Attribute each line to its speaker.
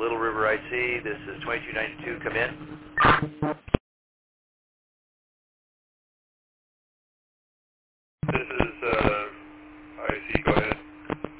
Speaker 1: Little River IC. This is 2292. Come in.
Speaker 2: This is